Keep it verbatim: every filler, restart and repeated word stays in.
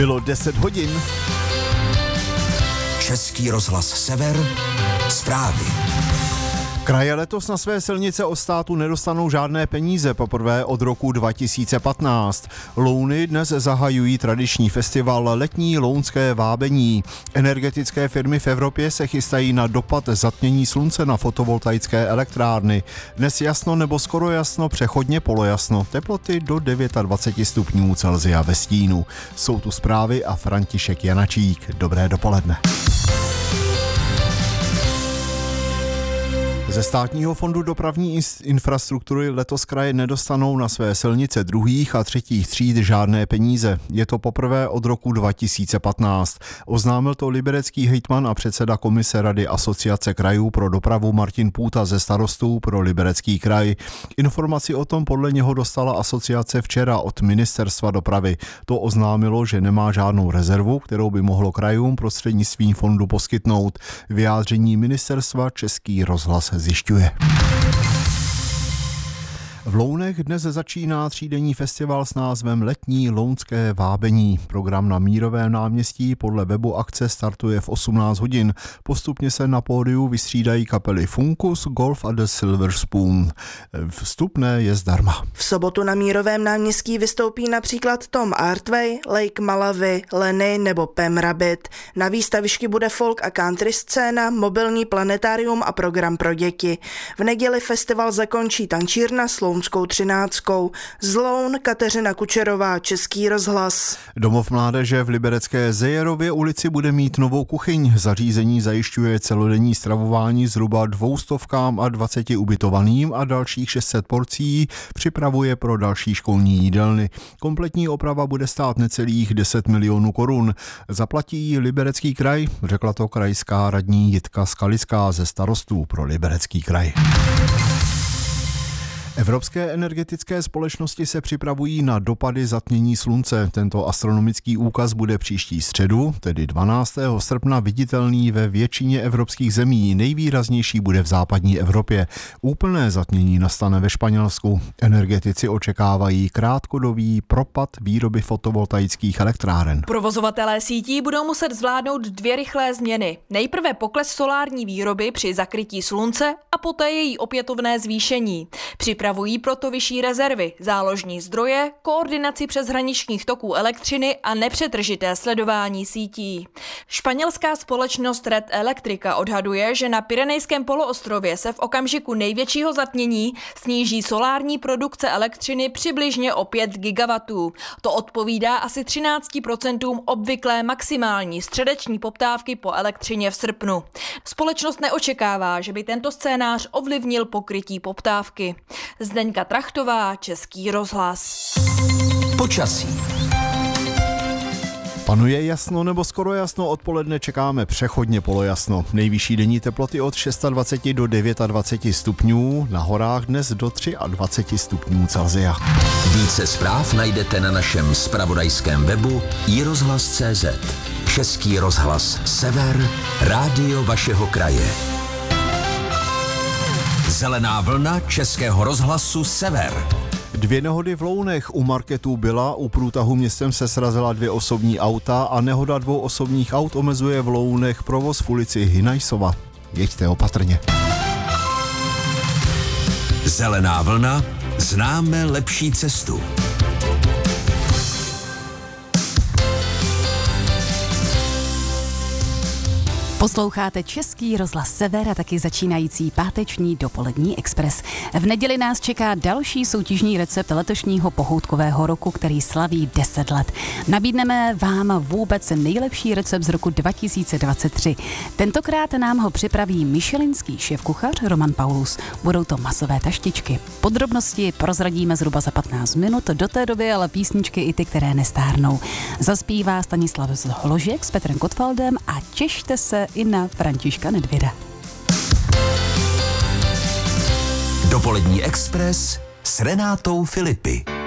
Bylo deset hodin. Český rozhlas Sever, zprávy. Kraje letos na své silnice od státu nedostanou žádné peníze poprvé od roku dva tisíce patnáct. Louny dnes zahajují tradiční festival Letní lounské vábení. Energetické firmy v Evropě se chystají na dopad zatmění slunce na fotovoltaické elektrárny. Dnes jasno nebo skoro jasno, přechodně polojasno. Teploty do dvacet devět stupňů Celsia ve stínu. Jsou tu zprávy a František Janačík. Dobré dopoledne. Ze státního fondu dopravní infrastruktury letos kraje nedostanou na své silnice druhých a třetích tříd žádné peníze. Je to poprvé od roku dva tisíce patnáct. Oznámil to liberecký hejtman a předseda komise Rady Asociace krajů pro dopravu Martin Půta ze Starostů pro Liberecký kraj. Informaci o tom podle něho dostala asociace včera od ministerstva dopravy. To oznámilo, že nemá žádnou rezervu, kterou by mohlo krajům prostřednictvím fondu poskytnout. Vyjádření ministerstva Český rozhlas zjišťuje. V Lounech dnes začíná třídenní festival s názvem Letní lounské vábení. Program na Mírovém náměstí podle webu akce startuje v osmnáct hodin. Postupně se na pódiu vystřídají kapely Funkus, Golf a The Silver Spoon. Vstupné je zdarma. V sobotu na Mírovém náměstí vystoupí například Tom Artway, Lake Malawi, Lenny nebo Pam Rabbit. Na výstavišti bude folk a country scéna, mobilní planetárium a program pro děti. V neděli festival zakončí tančírna s Lounskou třináctkou. Z Loun Kateřina Kučerová, Český rozhlas. Domov mládeže v liberecké Zejerově ulici bude mít novou kuchyň. Zařízení zajišťuje celodenní stravování zhruba dvoustovkám a dvaceti ubytovaným a dalších šest set porcí připravuje pro další školní jídelny. Kompletní oprava bude stát necelých deset milionů korun. Zaplatí Liberecký kraj, řekla to krajská radní Jitka Skalická ze Starostů pro Liberecký kraj. Evropské energetické společnosti se připravují na dopady zatmění slunce. Tento astronomický úkaz bude příští středu, tedy dvanáctého srpna, viditelný ve většině evropských zemí. Nejvýraznější bude v západní Evropě. Úplné zatmění nastane ve Španělsku. Energetici očekávají krátkodobý propad výroby fotovoltaických elektráren. Provozovatelé sítí budou muset zvládnout dvě rychlé změny. Nejprve pokles solární výroby při zakrytí slunce a poté její opětovné zvýšení. Připravují proto vyšší rezervy, záložní zdroje, koordinaci přeshraničních toků elektřiny a nepřetržité sledování sítí. Španělská společnost Red Electrica odhaduje, že na Pyrenejském poloostrově se v okamžiku největšího zatmění sníží solární produkce elektřiny přibližně o pět gigawattů. To odpovídá asi třináct procent obvyklé maximální středeční poptávky po elektřině v srpnu. Společnost neočekává, že by tento scénář ovlivnil pokrytí poptávky. Zdeňka Trachtová, Český rozhlas. Počasí. Panuje jasno nebo skoro jasno, odpoledne čekáme přechodně polojasno. Nejvyšší denní teploty od dvacet šest do dvacet devět stupňů, na horách dnes do dvacet tři stupňů Celsia. Více zpráv najdete na našem zpravodajském webu i rozhlas tečka cé zet. Český rozhlas Sever, rádio vašeho kraje. Zelená vlna Českého rozhlasu Sever. Dvě nehody v Lounech. U marketu Byla u průtahu městem se srazila dvě osobní auta a nehoda dvou osobních aut omezuje v Lounech provoz v ulici Hinajsova. Jeďte opatrně. Zelená vlna, známe lepší cestu. Posloucháte Český rozhlas Sever a taky začínající páteční dopolední expres. V neděli nás čeká další soutěžní recept letošního pochoutkového roku, který slaví deset let. Nabídneme vám vůbec nejlepší recept z roku dva tisíce dvacet tři. Tentokrát nám ho připraví michelinský šéfkuchař Roman Paulus. Budou to masové taštičky. Podrobnosti prozradíme zhruba za patnáct minut, do té doby ale písničky i ty, které nestárnou. Zaspívá Stanislav Hložek s Petrem Kotwaldem a těšte se i na Františka Nedvěda. Dopolední expres s Renátou Filipy.